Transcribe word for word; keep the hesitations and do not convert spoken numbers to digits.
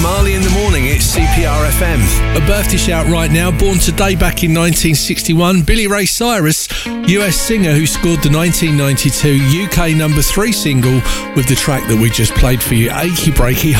Marley in the morning, it's C P R F M. A birthday shout right now, born today back in nineteen sixty-one, Billy Ray Cyrus, U S singer who scored the nineteen ninety-two U K number three single with the track that we just played for you, Achy Breaky